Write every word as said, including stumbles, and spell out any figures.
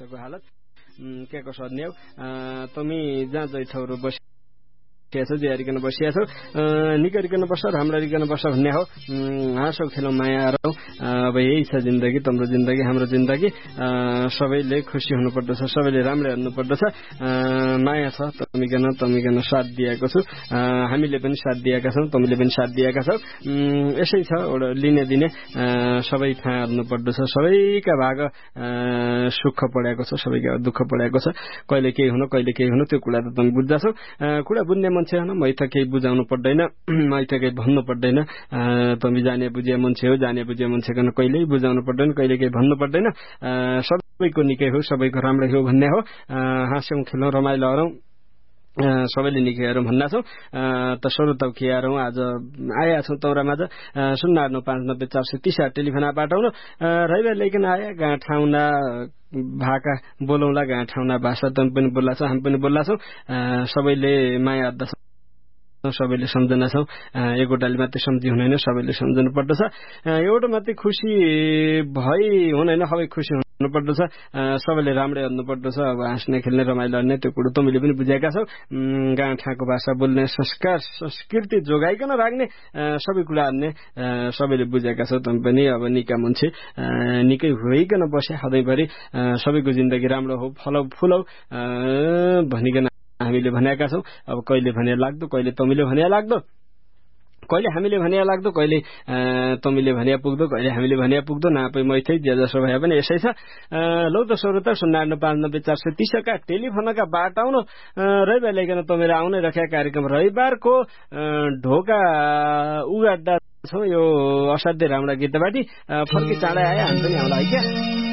घरको हालत के कसो न्याउ तमी जहाँ जैछौरो बसी छौ जियारिकन बसिया छौ निकरिकन बस राम्ररीकन बस भन्ने हो हाँसौ खेलौँ माया हरौँ अब यही छ जिन्दगी तम्रो जिन्दगी हाम्रो जिन्दगी सबैले खुसी हुनुपर्दछ सबैले राम्रै हुनुपर्दछ माया छ तमिकन तमिकन साथ दिएको छु हामीले पनि साथ दिएका छौँ तमीले पनि साथ दिएका छौ यसै छ एउटा लिने दिने सबै थाहा हुनुपर्दछ सबैका भाग सुख परेको छ सबैका दुःख परेको छ कहिले केही हुनु कहिले केही हुनु त्यो कुरा त तमी बुझ्छौ कुरा बुझ्ने मान्छे हैन मै त केही बुझाउनु पर्दैन मै त केही भन्नु पर्दैन तमी जाने बुझे मान्छे हो जाने बुझे मान्छे कन कहिल्यै बुझाउनु पर्दैन कहिले केही भन्नु पर्दैन सबैको निकै हो सबैको राम्रै हो भन्ने हो हाँस्यौं खेलौं रमाइलो गरौँ सबैले निकै हेरौँ भन्ना छौँ त श्रोता खियारौँ आज आएका छौँ तौरामा आज शून्य आठ नौ पाँच नब्बे चार सय तीस टेलिफोन बाटाउन रविवार ल्याइकन आए गाँठ ठाउँना भाका बोलौँला गाँठ ठाउँना भाषा तम पनि बोल्ला छौँ हामी पनि बोल्ला छौँ सबैले माया अद्दा सबैले सम्झना छौँ एकवटाले मात्रै सम्झि हुँदैन सबैले सम्झनु पर्दछ एउटा मात्रै खुसी भई हुँदैन सबै खुसी हुनुपर्दछ सबैले राम्रै हुनुपर्दछ अब हाँस्ने खेल्ने रमाइलो गर्ने त्यो कुरो तमीले पनि बुझेका छौ गाँठाको भाषा बोल्ने संस्कार संस्कृति जोगाइकन राख्ने सबै कुरा हान्ने सबैले बुझेका छौ तमी पनि अब निका मान्छे निकै होइकन बसे सधैँभरि सबैको जिन्दगी राम्रो हो फलौ फुलौ भनिकन हामीले भनेका छौँ अब कहिले भने लाग्दो कहिले तमीले भने लाग्दो कहिले हामीले भने लाग्दो कहिले तमीले भने पुग्दो कहिले हामीले भने पुग्दो नापै मैथै जे जसो भए पनि यसै छ लौ त श्रोता शून्य आठ नौ पाँच नब्बे चार सय तीसका टेलिफोनका बाट आउनु रविवार ल्याइकन तमेर आउनै राखेका कार्यक्रम रविवारको ढोका उगाड्दा छौँ यो असाध्यै राम्रा गीतबाटी फर्की चाँडै आयो हामी पनि आउँला है क्या